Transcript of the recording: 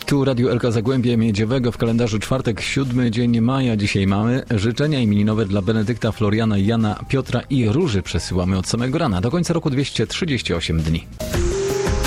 Tu Radio Elka Zagłębie Miedziowego, w kalendarzu czwartek, 7 dzień maja. Dzisiaj mamy życzenia imieninowe dla Benedykta, Floriana, Jana, Piotra i Róży przesyłamy od samego rana. Do końca roku 238 dni.